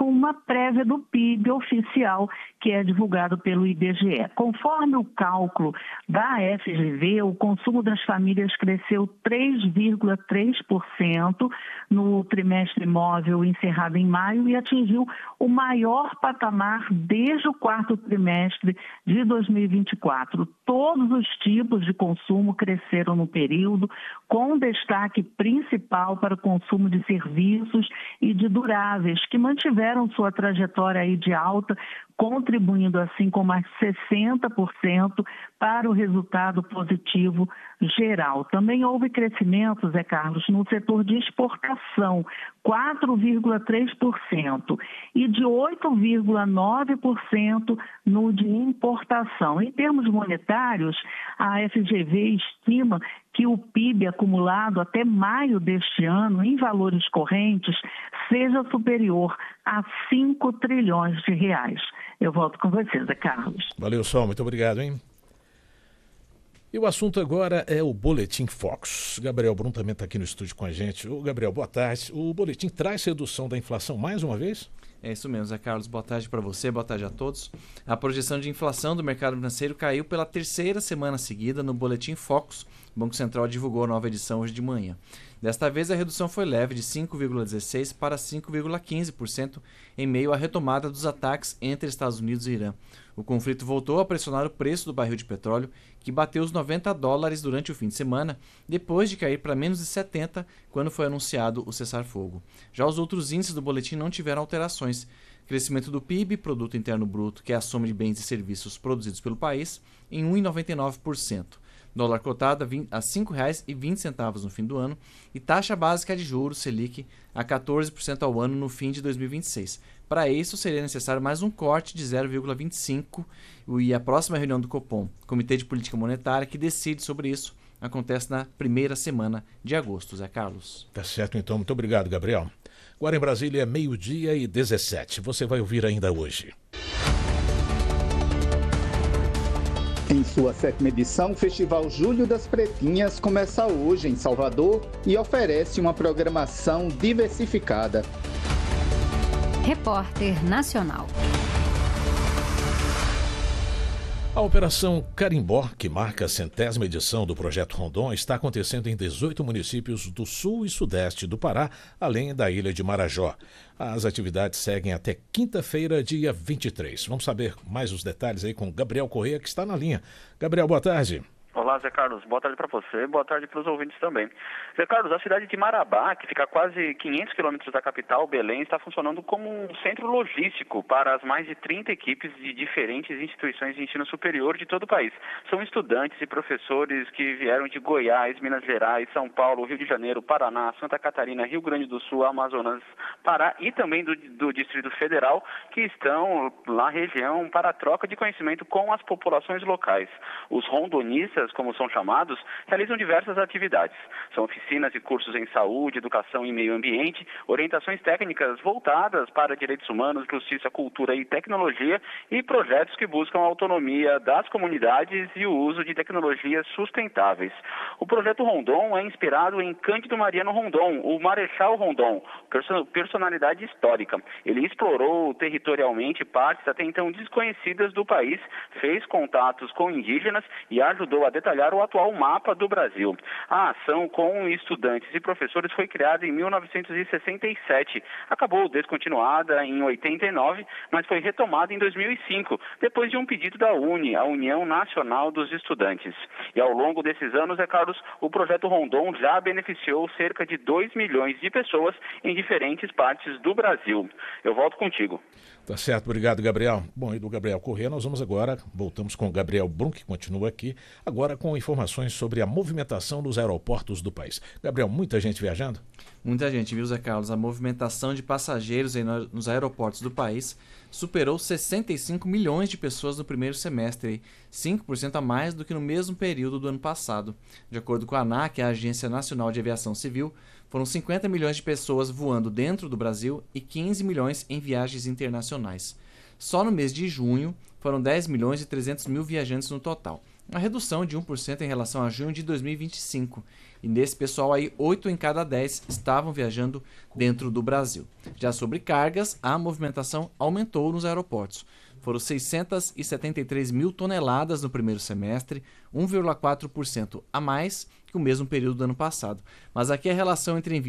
uma prévia do PIB oficial que é divulgado pelo IBGE. Conforme o cálculo da FGV, o consumo das famílias cresceu 3,3% no trimestre móvel encerrado em maio e atingiu o maior patamar desde o quarto trimestre de 2024. Todos os tipos de consumo cresceram no período, com destaque principal para o consumo de serviços e de duráveis, que mantiveram sua trajetória aí de alta, contribuindo assim com mais 60% para o resultado positivo geral. Também houve crescimento, Zé Carlos, no setor de exportação, 4,3%, e de 8,9% no de importação. Em termos monetários, a FGV estima que o PIB acumulado até maio deste ano, em valores correntes, seja superior a 5 trilhões de reais. Eu volto com você, Zé Carlos. Valeu, Sol. Muito obrigado, hein? E o assunto agora é o Boletim Focus. Gabriel Brum também está aqui no estúdio com a gente. Ô, Gabriel, boa tarde. O boletim traz redução da inflação mais uma vez? É isso mesmo, Zé Carlos. Boa tarde para você, boa tarde a todos. A projeção de inflação do mercado financeiro caiu pela terceira semana seguida no Boletim Focus. O Banco Central divulgou a nova edição hoje de manhã. Desta vez, a redução foi leve, de 5,16% para 5,15%, em meio à retomada dos ataques entre Estados Unidos e Irã. O conflito voltou a pressionar o preço do barril de petróleo, que bateu os $90 durante o fim de semana, depois de cair para menos de 70 quando foi anunciado o cessar-fogo. Já os outros índices do boletim não tiveram alterações. Crescimento do PIB, Produto Interno Bruto, que é a soma de bens e serviços produzidos pelo país, em 1,99%. Dólar cotado a R$ 5,20 no fim do ano e taxa básica de juros, Selic, a 14% ao ano no fim de 2026. Para isso, seria necessário mais um corte de 0,25% e a próxima reunião do Copom, Comitê de Política Monetária, que decide sobre isso, acontece na primeira semana de agosto. Zé Carlos. Tá certo, então. Muito obrigado, Gabriel. Agora em Brasília é 12:17. Você vai ouvir ainda hoje. Em sua 7ª edição, o Festival Julho das Pretinhas começa hoje em Salvador e oferece uma programação diversificada. Repórter Nacional. A Operação Carimbó, que marca a 100ª edição do Projeto Rondon, está acontecendo em 18 municípios do sul e sudeste do Pará, além da ilha de Marajó. As atividades seguem até quinta-feira, dia 23. Vamos saber mais os detalhes aí com Gabriel Corrêa, que está na linha. Gabriel, boa tarde. Olá, Zé Carlos. Boa tarde para você, boa tarde para os ouvintes também. Zé Carlos, a cidade de Marabá, que fica a quase 500 quilômetros da capital, Belém, está funcionando como um centro logístico para as mais de 30 equipes de diferentes instituições de ensino superior de todo o país. São estudantes e professores que vieram de Goiás, Minas Gerais, São Paulo, Rio de Janeiro, Paraná, Santa Catarina, Rio Grande do Sul, Amazonas, Pará e também do Distrito Federal, que estão na região para a troca de conhecimento com as populações locais. Os rondonistas, como são chamados, realizam diversas atividades. São oficinas e cursos em saúde, educação e meio ambiente, orientações técnicas voltadas para direitos humanos, justiça, cultura e tecnologia e projetos que buscam a autonomia das comunidades e o uso de tecnologias sustentáveis. O projeto Rondon é inspirado em Cândido Mariano Rondon, o Marechal Rondon, personalidade histórica. Ele explorou territorialmente partes até então desconhecidas do país, fez contatos com indígenas e ajudou a detalhar o atual mapa do Brasil. A ação com estudantes e professores foi criada em 1967. Acabou descontinuada em 89, mas foi retomada em 2005, depois de um pedido da UNE, a União Nacional dos Estudantes. E ao longo desses anos, Zé Carlos, o projeto Rondon já beneficiou cerca de 2 milhões de pessoas em diferentes partes do Brasil. Eu volto contigo. Tá certo, obrigado, Gabriel. Bom, e do Gabriel Corrêa, nós voltamos com o Gabriel Brum, que continua aqui, agora com informações sobre a movimentação nos aeroportos do país. Gabriel, muita gente viajando? Muita gente, viu, Zé Carlos? A movimentação de passageiros nos aeroportos do país superou 65 milhões de pessoas no primeiro semestre, 5% a mais do que no mesmo período do ano passado. De acordo com a ANAC, a Agência Nacional de Aviação Civil, foram 50 milhões de pessoas voando dentro do Brasil e 15 milhões em viagens internacionais. Só no mês de junho, foram 10 milhões e 300 mil viajantes no total. uma redução de 1% em relação a junho de 2025. E nesse pessoal aí, 8 em cada 10 estavam viajando dentro do Brasil. Já sobre cargas, a movimentação aumentou nos aeroportos. Foram 673 mil toneladas no primeiro semestre, 1,4% a mais que o mesmo período do ano passado. Mas aqui a relação entre